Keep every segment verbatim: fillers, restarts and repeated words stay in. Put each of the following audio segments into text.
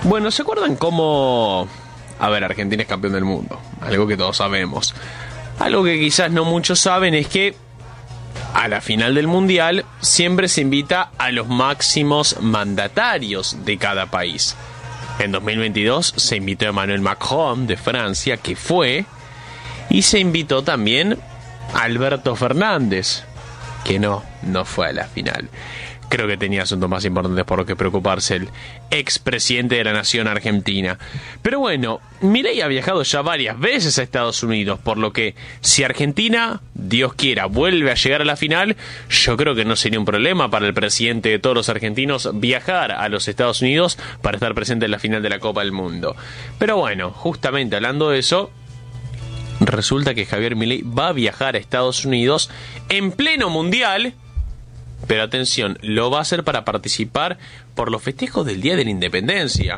Bueno, ¿se acuerdan cómo... A ver, Argentina es campeón del mundo, algo que todos sabemos. Algo que quizás no muchos saben es que a la final del Mundial siempre se invita a los máximos mandatarios de cada país. En dos mil veintidós se invitó a Emmanuel Macron de Francia, que fue, y se invitó también a Alberto Fernández, que no, no fue a la final. Creo que tenía asuntos más importantes por los que preocuparse el expresidente de la nación argentina. Pero bueno, Milei ha viajado ya varias veces a Estados Unidos, por lo que si Argentina, Dios quiera, vuelve a llegar a la final, yo creo que no sería un problema para el presidente de todos los argentinos viajar a los Estados Unidos para estar presente en la final de la Copa del Mundo. Pero bueno, justamente hablando de eso, resulta que Javier Milei va a viajar a Estados Unidos en pleno Mundial. Pero atención, lo va a hacer para participar por los festejos del Día de la Independencia.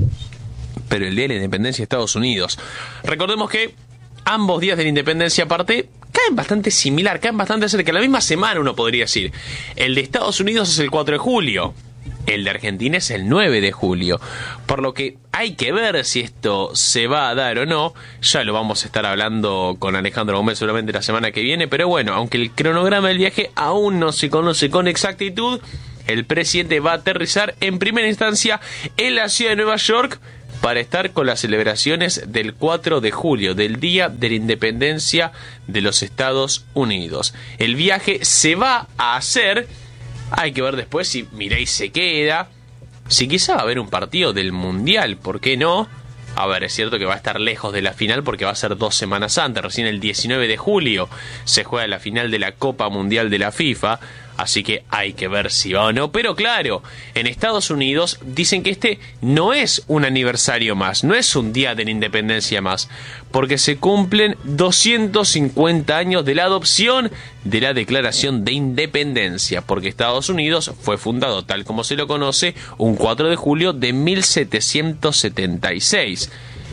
Pero el Día de la Independencia de Estados Unidos. Recordemos que ambos días de la Independencia aparte caen bastante similar, caen bastante cerca. La misma semana uno podría decir. El de Estados Unidos es el cuatro de julio. El de Argentina es el nueve de julio. Por lo que hay que ver si esto se va a dar o no. Ya lo vamos a estar hablando con Alejandro Gómez seguramente la semana que viene. Pero bueno, aunque el cronograma del viaje aún no se conoce con exactitud, el presidente va a aterrizar en primera instancia en la ciudad de Nueva York para estar con las celebraciones del cuatro de julio, del Día de la Independencia de los Estados Unidos. El viaje se va a hacer... Hay que ver después si Milei se queda, si quizá va a haber un partido del Mundial, ¿por qué no? A ver, es cierto que va a estar lejos de la final porque va a ser dos semanas antes, recién el diecinueve de julio se juega la final de la Copa Mundial de la FIFA, así que hay que ver si va o no. Pero claro, en Estados Unidos dicen que este no es un aniversario más, no es un día de la independencia más, porque se cumplen doscientos cincuenta años de la adopción de la Declaración de Independencia, porque Estados Unidos fue fundado tal como se lo conoce un cuatro de julio de mil setecientos setenta y seis.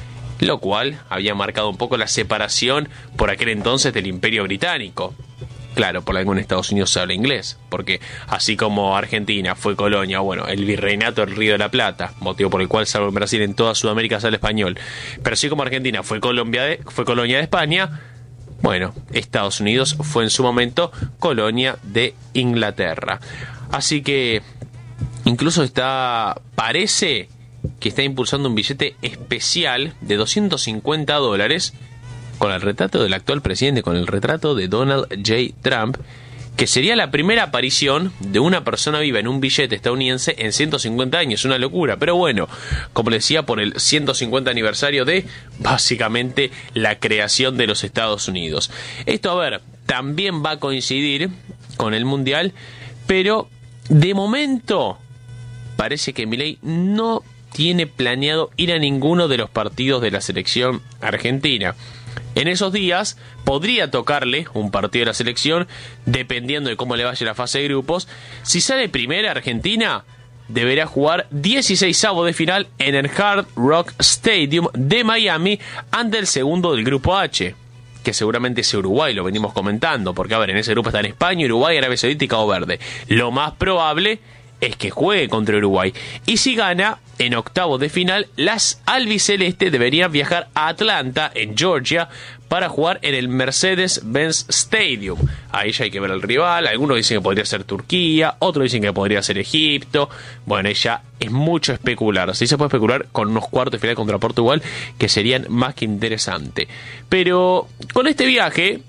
Lo cual había marcado un poco la separación por aquel entonces del Imperio Británico. Claro, por algo en Estados Unidos se habla inglés, porque así como Argentina fue colonia, bueno, el virreinato del Río de la Plata, motivo por el cual salvo en Brasil en toda Sudamérica se habla español, pero así como Argentina fue, Colombia de, fue colonia de España, bueno, Estados Unidos fue en su momento colonia de Inglaterra. Así que incluso está, parece que está impulsando un billete especial de doscientos cincuenta dólares con el retrato del actual presidente, con el retrato de Donald J. Trump, que sería la primera aparición de una persona viva en un billete estadounidense en ciento cincuenta años. Una locura, pero bueno, como les decía, por el ciento cincuenta aniversario de, básicamente, la creación de los Estados Unidos. Esto, a ver, también va a coincidir con el Mundial, pero de momento parece que Milei no tiene planeado ir a ninguno de los partidos de la selección argentina. En esos días podría tocarle un partido de la selección, dependiendo de cómo le vaya la fase de grupos. Si sale primera, Argentina deberá jugar dieciseisavos de final en el Hard Rock Stadium de Miami ante el segundo del grupo H, que seguramente es Uruguay, lo venimos comentando, porque a ver, en ese grupo están España, Uruguay, Arabia Saudita y Cabo Verde. Lo más probable es que juegue contra Uruguay. Y si gana, en octavos de final, las albicelestes deberían viajar a Atlanta, en Georgia, para jugar en el Mercedes-Benz Stadium. Ahí ya hay que ver al rival. Algunos dicen que podría ser Turquía, otros dicen que podría ser Egipto. Bueno, ahí ya es mucho especular. Sí se puede especular con unos cuartos de final contra Portugal, que serían más que interesantes. Pero con este viaje,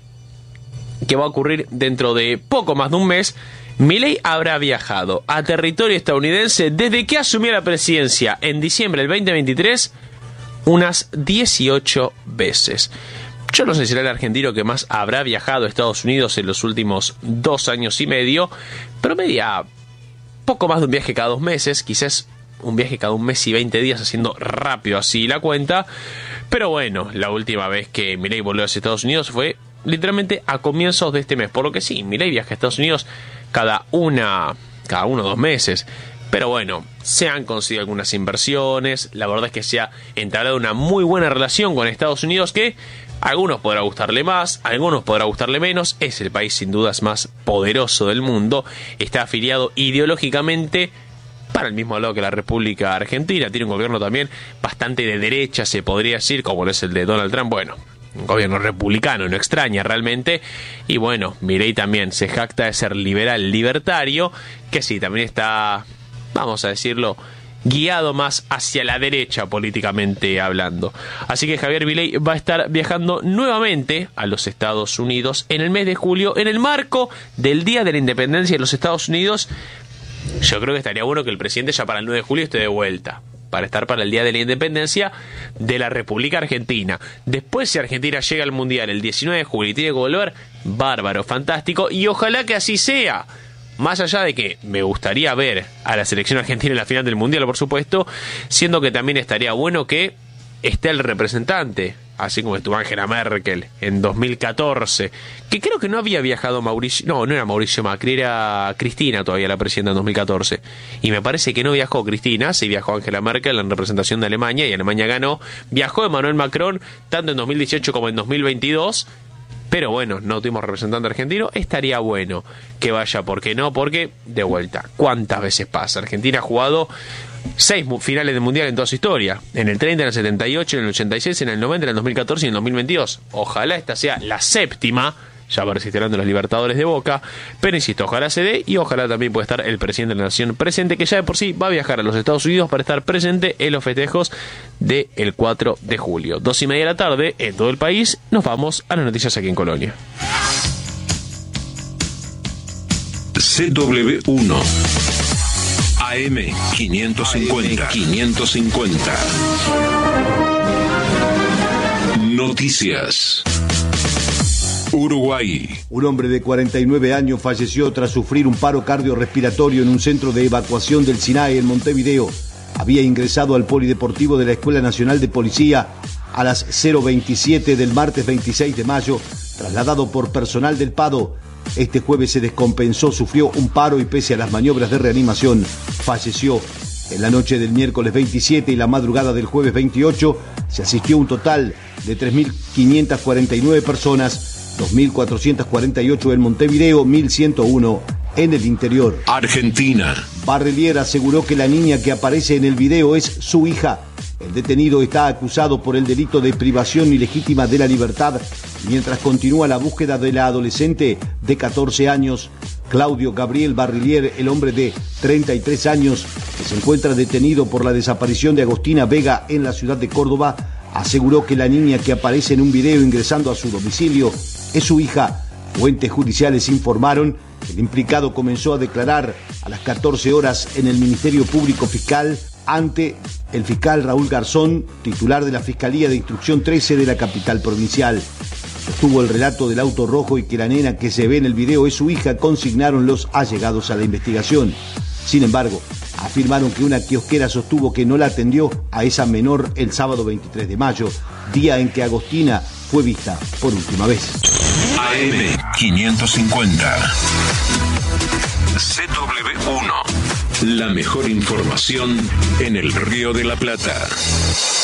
que va a ocurrir dentro de poco más de un mes, Milei habrá viajado a territorio estadounidense desde que asumió la presidencia en diciembre del veinte veintitrés unas dieciocho veces. Yo no sé si será el argentino que más habrá viajado a Estados Unidos en los últimos dos años y medio, pero media poco más de un viaje cada dos meses, quizás un viaje cada un mes y veinte días, haciendo rápido así la cuenta. Pero bueno, la última vez que Milei volvió a los Estados Unidos fue literalmente a comienzos de este mes, por lo que sí, Milei viaja a Estados Unidos cada una, cada uno o dos meses. Pero bueno, se han conseguido algunas inversiones. La verdad es que se ha entablado una muy buena relación con Estados Unidos, que a algunos podrá gustarle más, a algunos podrá gustarle menos. Es el país sin dudas más poderoso del mundo. Está afiliado ideológicamente para el mismo lado que la República Argentina. Tiene un gobierno también bastante de derecha, se podría decir, como es el de Donald Trump. Bueno, un gobierno republicano, no extraña realmente. Y bueno, Milei también se jacta de ser liberal libertario, que sí, también está, vamos a decirlo, guiado más hacia la derecha políticamente hablando. Así que Javier Milei va a estar viajando nuevamente a los Estados Unidos en el mes de julio, en el marco del Día de la Independencia de los Estados Unidos. Yo creo que estaría bueno que el presidente ya para el nueve de julio esté de vuelta, para estar para el Día de la Independencia de la República Argentina. Después, si Argentina llega al Mundial el diecinueve de julio y tiene que volver, bárbaro, fantástico, y ojalá que así sea. Más allá de que me gustaría ver a la selección argentina en la final del Mundial, por supuesto, siendo que también estaría bueno que esté el representante, así como estuvo Angela Merkel en dos mil catorce, que creo que no había viajado Mauricio, no, no era Mauricio Macri, era Cristina todavía la presidenta en dos mil catorce, y me parece que no viajó Cristina, sí viajó Angela Merkel en representación de Alemania, y Alemania ganó. Viajó Emmanuel Macron tanto en dos mil dieciocho como en dos mil veintidós, pero bueno, no tuvimos representante argentino. Estaría bueno que vaya, ¿por qué no? Porque, de vuelta, ¿cuántas veces pasa? Argentina ha jugado seis finales de Mundial en toda su historia. En el treinta, en el setenta y ocho, en el ochenta y seis, en el noventa, en el dos mil catorce y en el dos mil veintidós. Ojalá esta sea la séptima. Ya persistirán de los Libertadores de Boca, pero insisto, ojalá se dé, y ojalá también pueda estar el presidente de la Nación presente, que ya de por sí va a viajar a los Estados Unidos para estar presente en los festejos del cuatro de julio. Dos y media de la tarde en todo el país. Nos vamos a las noticias aquí en Colonia. C W uno A M quinientos cincuenta. quinientos cincuenta. Noticias. Uruguay. Un hombre de cuarenta y nueve años falleció tras sufrir un paro cardiorrespiratorio en un centro de evacuación del Sinaí en Montevideo. Había ingresado al polideportivo de la Escuela Nacional de Policía a las cero veintisiete del martes veintiséis de mayo, trasladado por personal del PADO. Este jueves se descompensó, sufrió un paro y pese a las maniobras de reanimación, falleció. En la noche del miércoles veintisiete y la madrugada del jueves veintiocho se asistió un total de tres mil quinientas cuarenta y nueve personas, dos mil cuatrocientas cuarenta y ocho en Montevideo, mil ciento uno en el interior. Argentina. Barrelier aseguró que la niña que aparece en el video es su hija. El detenido está acusado por el delito de privación ilegítima de la libertad, mientras continúa la búsqueda de la adolescente de catorce años. Claudio Gabriel Barrelier, el hombre de treinta y tres años, que se encuentra detenido por la desaparición de Agostina Vega en la ciudad de Córdoba, aseguró que la niña que aparece en un video ingresando a su domicilio es su hija. Fuentes judiciales informaron que el implicado comenzó a declarar a las catorce horas en el Ministerio Público Fiscal ante el fiscal Raúl Garzón, titular de la Fiscalía de Instrucción trece de la capital provincial. Sostuvo el relato del auto rojo y que la nena que se ve en el video es su hija, consignaron los allegados a la investigación. Sin embargo, afirmaron que una kiosquera sostuvo que no la atendió a esa menor el sábado veintitrés de mayo, día en que Agostina fue vista por última vez. A M quinientos cincuenta. C W uno. La mejor información en el Río de la Plata.